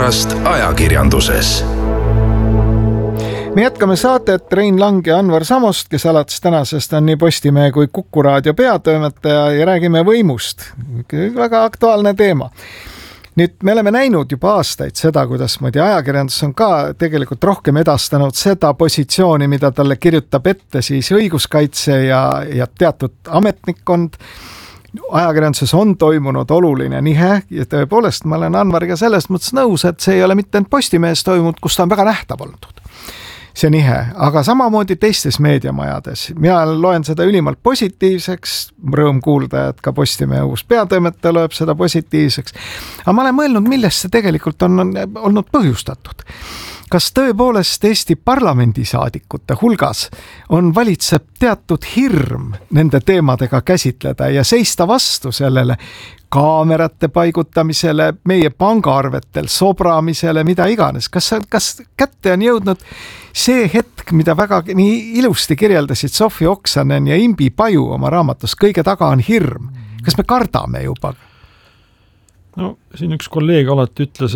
olukorrast ajakirjanduses. Me jätkame saatet Rein Lang ja Anvar Samost, kes alates tänasest on nii Postimehe kui Kuku raadio peatoimetaja ja räägime võimust. Väga aktuaalne teema. Nüüd me oleme näinud juba aastaid seda, kuidas ajakirjandus on ka tegelikult rohkem edastanud seda positsiooni, mida talle kirjutab ette siis õiguskaitse ja teatud ametnikkond. Ajakirjanduses on toimunud oluline nihe ja tõepoolest ma olen Anvariga selles mõttes nõus, et see ei ole mitte Postimehes toimunud, kus ta on väga nähtav olnud. See nihe, aga samamoodi teistes meediamajades. Mina loen seda ülimalt positiivseks, rõõm kuulda, et ka Postimehe uus peatoimetaja loeb seda positiivseks. Aga ma olen mõelnud, millest see tegelikult on olnud põhjustatud. Kas tõepoolest Eesti parlamendisaadikute hulgas valitseb teatud hirm nende teemadega käsitleda ja seista vastu sellele kaamerate paigutamisele, meie pangaarvetel sobramisele, mida iganes. Kas kätte on jõudnud see hetk, mida väga nii ilusti kirjeldasid Sofi Oksanen ja Imbi Paju oma raamatus, kõige taga on hirm. Kas me kardame juba? No, siin üks kolleeg alati ütles,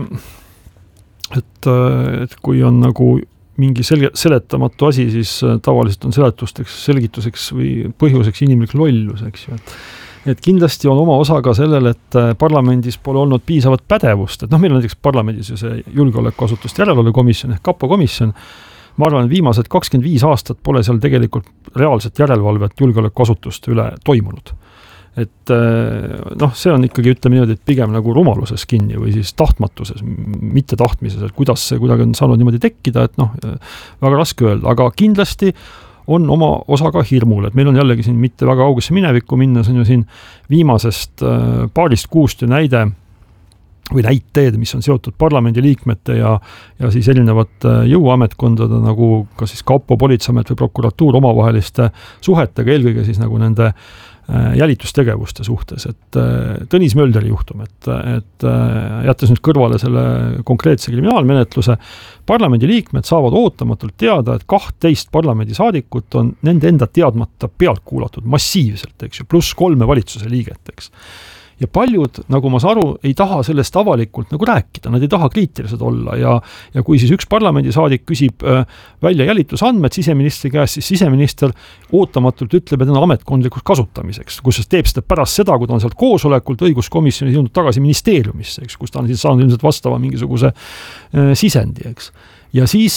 et kui on nagu mingi seletamatu asi, siis tavaliselt on seletusteks, selgituseks või põhjuseks inimlik lollus, eks ju. Et kindlasti on oma osa ka sellel, et parlamendis pole olnud piisavat pädevust, et meil on näiteks parlamendis ju see julgeolekuasutuste järelevalvekomisjon ehk KAPO komisjon. Ma arvan, et viimased 25 aastat pole seal tegelikult reaalset järelevalvet julgeolekuasutuste üle toimunud. Et see on ikkagi, ütleme niimoodi, et pigem nagu rumaluses kinni või siis tahtmatuses, mitte tahtmises, et kuidas see kuidagi on saanud niimoodi tekkida, et väga raske öelda, aga kindlasti on oma osa ka hirmul, et meil on jällegi siin mitte väga augusse minevikku minna, see on ju siin viimasest paarist kuust näide või näiteed, mis on seotud parlamendiliikmete ja siis erinevat jõuametkondade nagu ka siis KAPO, politseiamet või prokuratuur omavaheliste suhetega, eelkõige siis nagu nende jälitustegevuste suhtes, et Tõnis Mölderi juhtum, et jättes nüüd kõrvale selle konkreetse kriminaalmenetluse, parlamendiliikmed saavad ootamatult teada, et 12 parlamendisaadikut on nende enda teadmata pealt kuulatud massiivselt, eks ju, pluss 3 valitsuse liiget, eks. Ja paljud, nagu ma saan aru, ei taha sellest avalikult nagu rääkida, nad ei taha kriitilised olla ja kui siis üks parlamendisaadik küsib välja jälitusandmed siseministri käest, siis siseminister ootamatult ütleb, et on ametkondlikuks kasutamiseks, kus teeb seda pärast seda, kui ta on sealt koosolekult õiguskomisjonis jõudnud tagasi ministeeriumisse, eks, kus ta on siis saanud ilmselt vastava mingisuguse sisendi, eks. Ja siis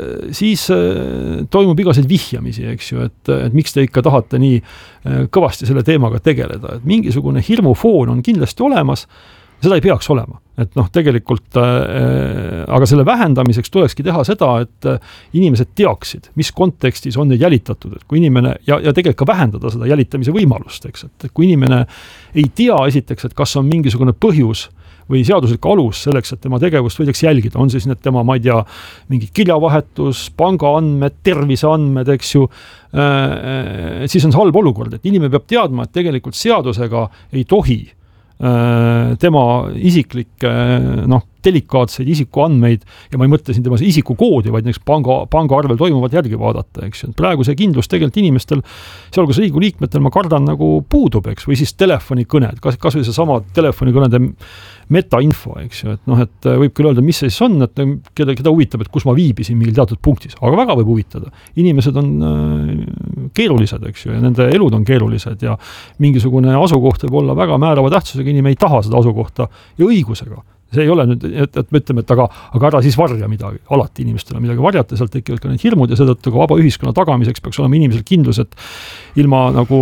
toimub igaseid vihjamisi, eks ju, et miks te ikka tahate nii kõvasti selle teemaga tegeleda, et mingisugune hirmufoon on kindlasti olemas, seda ei peaks olema, et tegelikult, aga selle vähendamiseks tulekski teha seda, et inimesed teaksid, mis kontekstis on neid jälitatud, et kui inimene, ja tegelikult ka vähendada seda jälitamise võimalust, eks, et kui inimene ei tea esiteks, et kas on mingisugune põhjus või seaduslik alus selleks, et tema tegevust võidaks jälgida, on siis need tema, ma ei tea, mingi kirjavahetus, pangaandmed, terviseandmed, eks ju, siis on see halb olukord, et inimene peab teadma, et tegelikult seadusega ei tohi tema isiklikke, delikaatseid isikuandmeid ja ma ei mõtle siin tema isikukoodi, vaid näiteks pangaarvel toimuvat järgi vaadata, eks. Praegu see kindlus tegelikult inimestel, sealhulgas Riigikogu liikmetel, ma kardan nagu puudub, eks, või siis telefonikõned, kas või see sama telefonikõnede metainfo, eks ju, et võib küll öelda, mis see siis on, et keda huvitab, et kus ma viibisin mingil teatud punktis, aga väga võib huvitada. Inimesed on keerulised, eks ju, ja nende elud on keerulised ja mingisugune asukoht võib olla väga määrava tähtsusega, inimene ei taha seda asukohta ja õigusega. See ei ole nüüd, et me ütleme, et aga ära siis varja midagi. Alati inimestele midagi varjata, sealt tekivad ka need hirmud ja seetõttu ka vaba ühiskonna tagamiseks peaks olema inimesel kindlus, et ilma nagu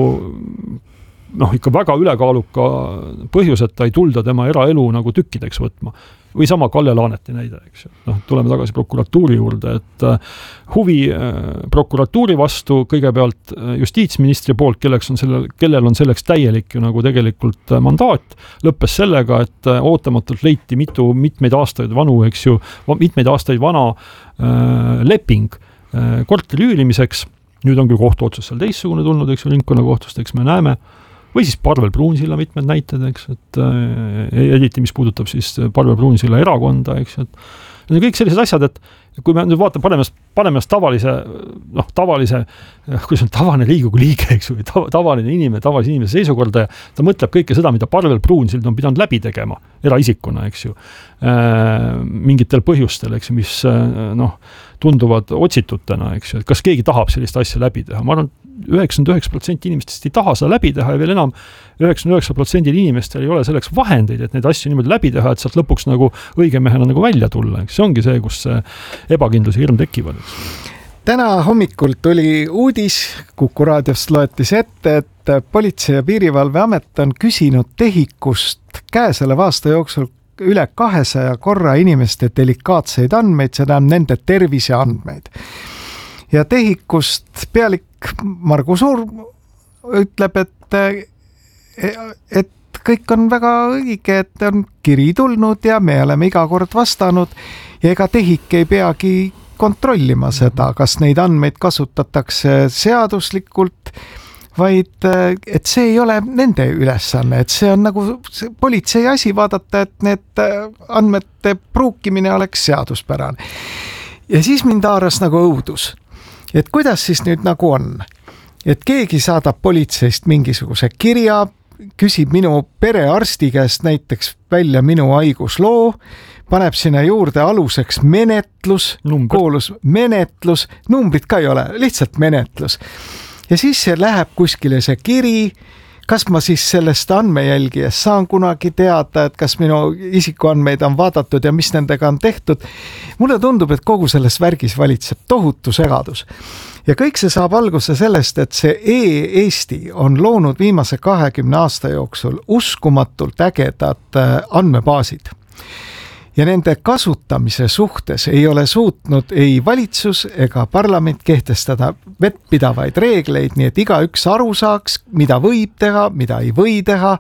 ikka väga ülekaaluka põhjuseta ei tulda tema eraelu nagu tükkideks võtma. Või sama Kalle Laaneti näide, eks ju. Tuleme tagasi prokuratuuri juurde, et huvi prokuratuuri vastu kõigepealt justiitsministri poolt, kellel on selleks täielik ju nagu tegelikult mandaat, lõppes sellega, et ootamatult leiti mitmeid aastaid vanu, eks ju, mitmeid aastaid vana leping korteri üürimiseks. Nüüd on küll kohtuotsus seal teissugune tulnud, eks ju, ringkonnakohtust, eks me näeme. Või siis Parvel Pruunsilla mitmed näited, eks, et eriti mis puudutab siis Parvel Pruunsilla erakonda, eks, et Need on kõik sellised asjad, et kui me nüüd paneme tavalise, kuidas on tavaline Riigikogu liige, eks ju, tavalise inimese seisukorda ja ta mõtleb kõike seda, mida Parvel Pruunsild on pidanud läbi tegema eraisikuna, eks ju, mingitel põhjustel, eks ju, mis tunduvad otsitutena, eks ju, et kas keegi tahab sellist asja läbi teha. Ma arvan, 99% inimestest ei taha seda läbi teha ja veel enam 99% inimestel ei ole selleks vahendeid, et neid asju niimoodi läbi teha, et sealt lõpuks nagu õige mehena nagu välja tulla. See ongi see, kus ebakindlus ja hirm tekivad. Täna hommikul tuli uudis, Kuku raadiost loetis ette, et Politsei- ja Piirivalveamet on küsinud TEHIK-ust käesoleva aasta jooksul üle 200 korra inimeste delikaatseid andmeid, seda on nende terviseandmeid. Ja TEHIK-ust pealik Margus Uur ütleb, et kõik on väga õige, et on kiri tulnud ja me oleme iga kord vastanud ja ega TEHIK ei peagi kontrollima seda, kas neid andmeid kasutatakse seaduslikult, vaid et see ei ole nende ülesanne, et see on nagu politsei asi vaadata, et need andmete pruukimine oleks seaduspärane. Ja siis mind haaras nagu õudus, et kuidas siis nüüd nagu on, et keegi saadab politseist mingisuguse kirja, küsib minu perearsti käest näiteks välja minu haigusloo, paneb sinna juurde aluseks menetlus, koolus menetlus, numbrit ka ei ole, lihtsalt menetlus. Ja siis see läheb kuskile see kiri, kas ma siis sellest andmejälgijast saan kunagi teada, et kas minu isikuandmeid on vaadatud ja mis nendega on tehtud. Mulle tundub, et kogu selles värgis valitseb tohutu segadus. Ja kõik see saab alguse sellest, et see e-Eesti on loonud viimase 20 aasta jooksul uskumatult ägedad andmebaasid. Ja nende kasutamise suhtes ei ole suutnud ei valitsus ega parlament kehtestada vettpidavaid reegleid, nii et igaüks aru saaks, mida võib teha, mida ei või teha.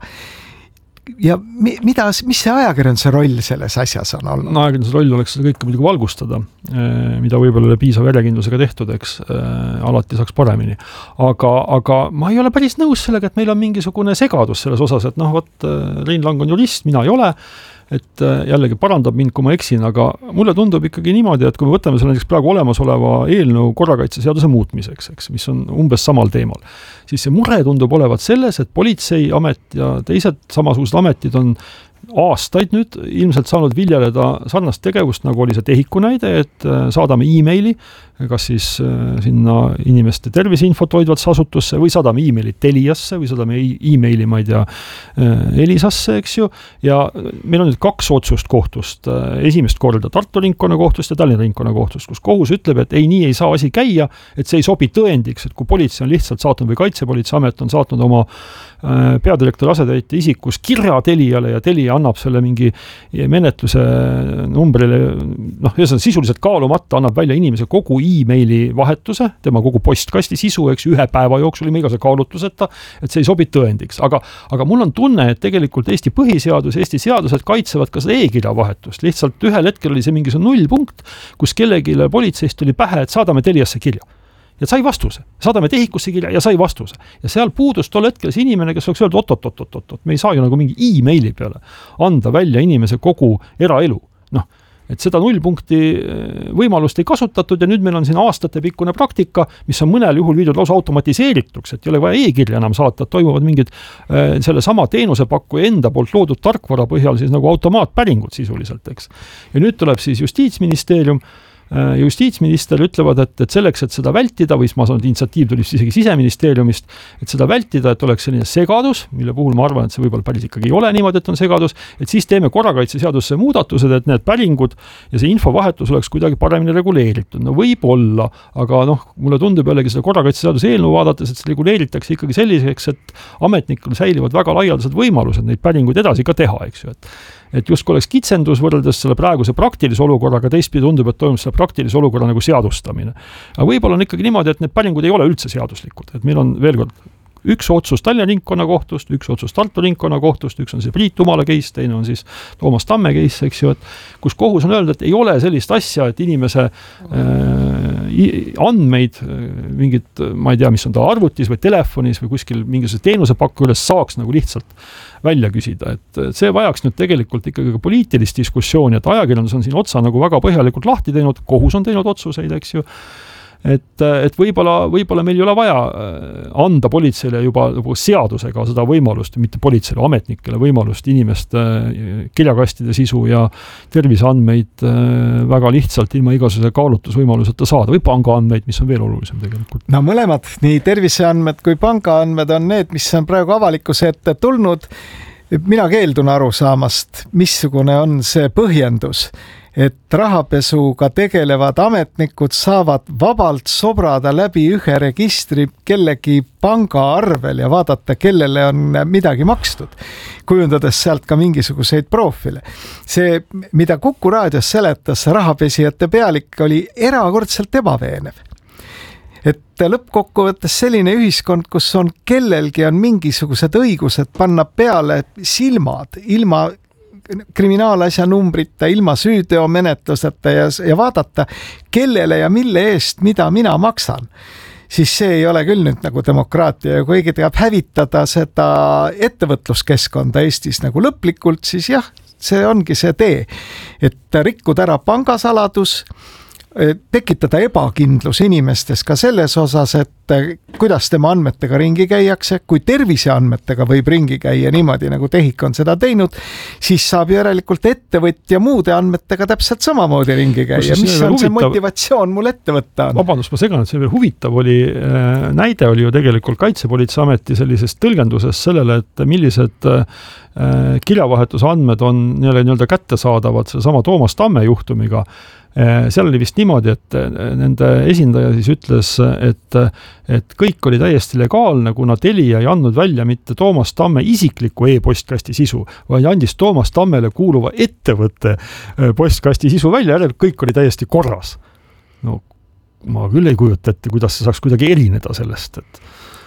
Ja mis see ajakirjanduse roll selles asjas on olnud? No ajakirjanduse roll oleks seda kõike muidugi valgustada, mida võib-olla piisav järjekindlusega tehtud, eks alati saaks paremini. Aga ma ei ole päris nõus sellega, et meil on mingisugune segadus selles osas, et Rein Lang on jurist, mina ei ole, et jällegi parandab mind, kui ma eksin, aga mulle tundub ikkagi niimoodi, et kui me võtame selle näiteks praegu olemasoleva eelnõu korrakaitseseaduse muutmiseks, eks, mis on umbes samal teemal, siis see mure tundub olevat selles, et politseiamet ja teised samasugused ametid on aastaid nüüd ilmselt saanud viljeleda sarnast tegevust, nagu oli see TEHIK-u näide, et saadame e-maili, kas siis sinna inimeste terviseinfot hoidvasse asutusse või saadame e-maili Teliasse või saadame e-maili, ma ei tea, Elisasse, eks ju, ja meil on nüüd 2 otsust kohtust, esimest korda Tartu ringkonnakohtust ja Tallinna ringkonnakohtust, kus kohus ütleb, et ei, nii ei saa asi käia, et see ei sobi tõendiks, et kui politsei on lihtsalt saatnud või Kaitsepolitseiamet on saatnud oma peadirektori asetäitja isikus kirja Teliale ja Telia annab selle mingi menetluse numbrile, sisuliselt kaalumata annab välja inimese kogu e-maili vahetuse, tema kogu postkasti sisu, eks ühe päeva jooksul ilma igase kaalutluseta, et see ei sobi tõendiks. Aga mul on tunne, et tegelikult Eesti põhiseadus, Eesti seadused kaitsevad ka seda e-kirja vahetust. Lihtsalt ühel hetkel oli see mingi nullpunkt, kus kellegile politseist tuli pähe, et saadame Teliasse kirja. Ja sai vastuse. Saadame TEHIK-usse kirja ja sai vastuse. Ja seal puudus tol hetkel see inimene, kes oleks öeldud, oot, me ei saa ju nagu mingi e-maili peale anda välja inimese kogu eraelu. Et seda nullpunkti võimalust ei kasutatud ja nüüd meil on siin aastatepikkune praktika, mis on mõnel juhul viidud lausa automatiseerituks, et ei ole vaja e-kirja enam saata, et toimuvad mingid selle sama teenusepakkuja enda poolt loodud tarkvara põhjal siis nagu automaatpäringud sisuliselt, eks. Ja nüüd tuleb siis justiitsminister ütlevad, et selleks, et seda vältida, või ma saan, et initsiatiiv tuli isegi siseministeeriumist, et seda vältida, et oleks selline segadus, mille puhul ma arvan, et see võib-olla päris ikkagi ei ole niimoodi, et on segadus, et siis teeme korrakaitseseadusse muudatused, et need päringud ja see infovahetus oleks kuidagi paremini reguleeritud. No võib-olla, aga mulle tundub jällegi seda korrakaitseseaduse eelnõu vaadates, et see reguleeritakse ikkagi selliseks, et ametnikul säilivad väga laialdased võimalused neid päringuid edasi ka teha, eks ju, et justkui oleks kitsendus võrreldes selle praeguse praktilise olukorraga, teistpidi tundub, et toimub selle praktilise olukorra nagu seadustamine. Aga võib-olla on ikkagi niimoodi, et need päringud ei ole üldse seaduslikud, et meil on veel kord üks otsus Tallinna ringkonnakohtust, üks otsus Tartu ringkonnakohtust, üks on see Priit Umala case, teine on siis Toomas Tamme case, eks ju, et kus kohus on öeldud, et ei ole sellist asja, et inimese andmeid, mingit, ma ei tea, mis on ta arvutis või telefonis või kuskil mingisuguse teenusepakku üles saaks nagu lihtsalt välja küsida, et see vajaks nüüd tegelikult ikkagi ka poliitilist diskussiooni, et ajakirjandus on siin otsa nagu väga põhjalikult lahti teinud, kohus on teinud otsuseid, eks ju, et võib-olla meil ei ole vaja anda politseile juba seadusega seda võimalust, mitte politseile, ametnikele võimalust inimeste kirjakastide sisu ja terviseandmeid väga lihtsalt ilma igasuguse kaalutlusvõimaluseta saada või pangaandmeid, mis on veel olulisem tegelikult. No mõlemad, nii terviseandmed kui pangaandmed on need, mis on praegu avalikkuse ette tulnud. Mina keeldun aru saamast, missugune on see põhjendus, et rahapesuga tegelevad ametnikud saavad vabalt sobrada läbi ühe registri kellegi pangaarvel ja vaadata, kellele on midagi makstud, kujundades sealt ka mingisuguseid profiile. See, mida Kuku raadios seletas rahapesijate pealik, oli erakordselt ebaveenev. Et lõppkokkuvõttes selline ühiskond, kus on kellelgi on mingisugused õigused panna peale silmad ilma kriminaalasja numbrita, ilma süüteomenetluseta ja vaadata, kellele ja mille eest, mida mina maksan, siis see ei ole küll nüüd nagu demokraatia ja kui tahab hävitada seda ettevõtluskeskkonda Eestis nagu lõplikult, siis jah, see ongi see tee, et rikkuda ära pangasaladus, tekitada ebakindlus inimestes ka selles osas, et kuidas tema andmetega ringi käiakse, kui terviseandmetega võib ringi käia niimoodi, nagu TEHIK on seda teinud, siis saab järelikult ettevõtja muude andmetega täpselt samamoodi ringi käia. Mis on see motivatsioon mul ette võtta on? Vabandust, ma segan, et see veel huvitav oli, näide oli ju tegelikult Kaitsepolitseiameti sellisest tõlgendusest sellele, et millised kirjavahetuse andmed on nii-öelda kättesaadavad selle sama Toomas Tamme juhtumiga. Seal oli vist niimoodi, et nende esindaja siis ütles, et kõik oli täiesti legaalne, kuna Telia ei andnud välja mitte Toomas Tamme isikliku e-postkasti sisu, vaid andis Toomas Tammele kuuluva ettevõtte postkasti sisu välja, kõik oli täiesti korras. No ma küll ei kujuta ette, kuidas see saaks kuidagi erineda sellest, et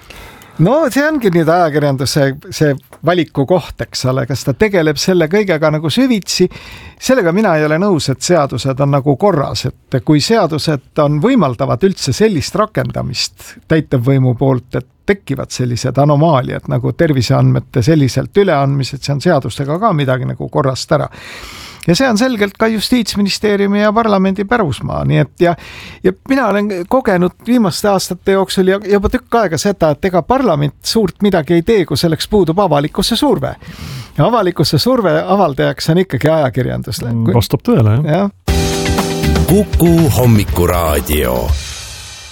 no see ongi nüüd ajakirjanduse see valiku koht, eks ole, kas ta tegeleb selle kõigega nagu süvitsi. Sellega mina ei ole nõus, et seadused on nagu korras, et kui seadused on võimaldavad üldse sellist rakendamist täitevvõimu poolt, et tekivad sellised anomaaliad nagu terviseandmete selliselt üleandmised, see on seadustega ka midagi nagu korrast ära. Ja see on selgelt ka Justiitsministeeriumi ja parlamendi pärusmaa, nii et ja mina olen kogenud viimaste aastate jooksul ja juba tükk aega seda, et ega parlament suurt midagi ei tee, kui selleks puudub avalikkuse surve. Ja avalikkuse surve avaldajaks on ikkagi ajakirjandus. Vastab tõele, jah. Kuku hommikuraadio.